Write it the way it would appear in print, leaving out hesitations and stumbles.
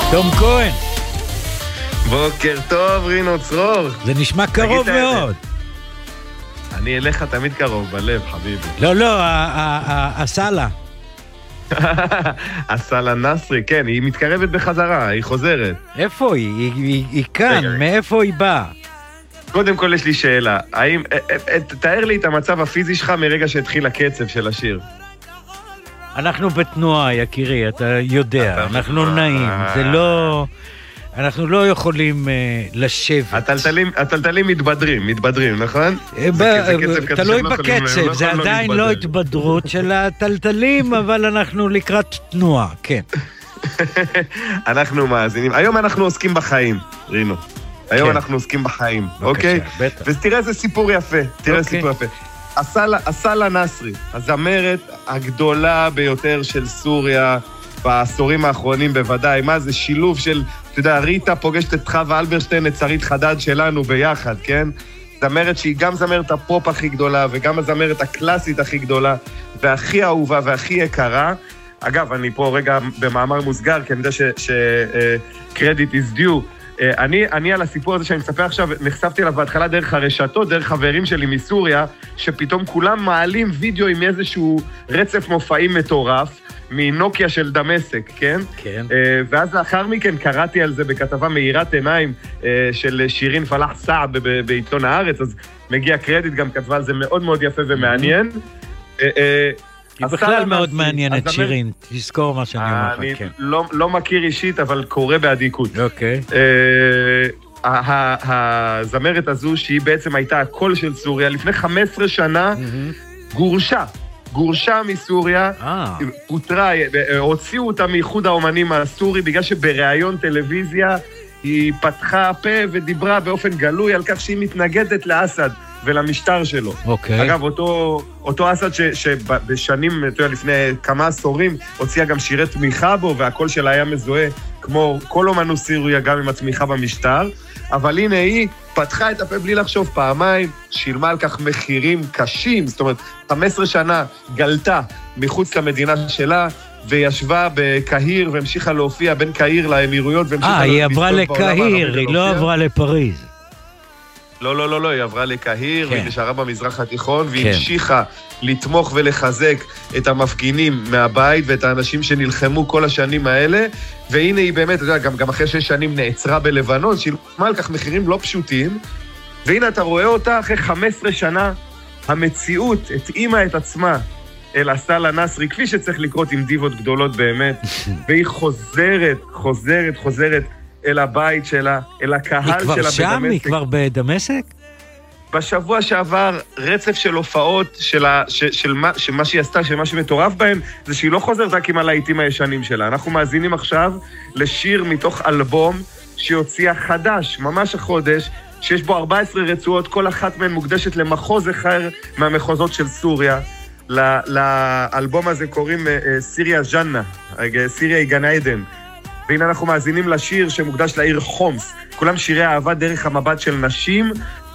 תום כהן. בוקר טוב, רינו צרור. זה נשמע קרוב מאוד. אני אליך תמיד קרוב, בלב, חביבי. לא, הסלה. הסלה נסרי, כן, היא מתקרבת בחזרה, היא חוזרת. איפה היא? היא כאן, מאיפה היא באה? קודם כל יש לי שאלה, תאר לי את המצב הפיזי שלך מרגע שהתחיל הקצב של השיר. אנחנו בתנועה, יקירי, אתה יודע, אנחנו נעים, זה לא... אנחנו לא יכולים לשבת. הטלטלים מתבדרים, נכון? תלוי בקצב, זה עדיין לא התבדרות של הטלטלים, אבל אנחנו לקראת תנועה, כן. אנחנו מאזינים. היום אנחנו עוסקים בחיים, רינו. היום אנחנו עוסקים בחיים, אוקיי? ותראה איזה סיפור יפה, תראה איזה סיפור יפה. הסלה נסרי, הזמרת הגדולה ביותר של סוריה, בעשורים האחרונים בוודאי, מה זה שילוב של, אתה יודע, ריטה פוגשת את חווה אלברשטיין, את שרית חדד שלנו ביחד, כן? זמרת שהיא גם זמרת הפופ הכי גדולה, וגם הזמרת הקלאסית הכי גדולה, והכי אהובה והכי יקרה. אגב, אני פה רגע במאמר מוסגר, כי אני יודע שקרדיט is due. אני על הסיפור הזה שאני מספר עכשיו, נחשפתי אליו בהתחלה דרך הרשתות, דרך חברים שלי מסוריה, שפתאום כולם מעלים וידאו עם איזשהו רצף מופעים מטורף, מנוקיה של דמשק, כן? כן. ואז לאחר מכן קראתי על זה בכתבה מאירת עיניים של שירין פלח סעב בעיתון הארץ, אז מגיע קרדיט, גם כתבה על זה מאוד מאוד יפה ומעניין. היא בכלל מאוד מעניינת, שירין, תזכור מה שאני אומר לך, כן. אני לא מכיר אישית, אבל קורא באדיקות. אוקיי. הזמרת הזו, שהיא בעצם הייתה הקול של סוריה, לפני 15 שנה, גורשה מסוריה, פוטרה, הוציאו אותה מאיחוד האומנים הסורי, בגלל שבראיון טלוויזיה היא פתחה פה ודיברה באופן גלוי על כך שהיא מתנגדת לאסד ולמשטר שלו. אוקיי. אגב, אותו אסד שבשנים, אתה יודע, לפני כמה עשורים, הוציאה גם שירי תמיכה בו, והקול שלה היה מזוהה, כמו כל אומנות סוריה, גם עם התמיכה במשטר, אבל הנה היא פתחה את הפה בלי לחשוב פעמיים, שילמה על כך מחירים קשים, זאת אומרת, 15 שנה גלתה מחוץ למדינה שלה, וישבה בקהיר והמשיכה להופיע בין קהיר לאמירויות, היא עברה לקהיר, היא לא עברה לפריז. לא, היא עברה לקהיר, והיא נשארה במזרח התיכון, והיא המשיכה לתמוך ולחזק את המפגינים מהבית, ואת האנשים שנלחמו כל השנים האלה, והנה היא באמת, אתה יודע, גם אחרי 6 שנים נעצרה בלבנון, שילמה על כך מחירים לא פשוטים, והנה אתה רואה אותה אחרי 15 שנה, המציאות התאימה את עצמה אל הסלה נסרי, כפי שצריך לקרות עם דיבות גדולות באמת, והיא חוזרת אל הבית שלה, אל הקהל שלה בדמשק. היא כבר שם? היא כבר בדמשק? בשבוע שעבר רצף של הופעות של מה שהיא עשתה, של מה שמטורף בהם, זה שהיא לא חוזרת רק עם הלהיטים הישנים שלה. אנחנו מאזינים עכשיו לשיר מתוך אלבום שהוציאה חדש, ממש החודש, שיש בו 14 רצועות, כל אחת מהן מוקדשת למחוז אחר מהמחוזות של סוריה. לאלבום הזה קוראים סיריה ז'נה, סיריה היא גן עדן. והנה אנחנו מאזינים לשיר שמוקדש לעיר חומס. כולם שירי אהבה דרך המבט של נשים,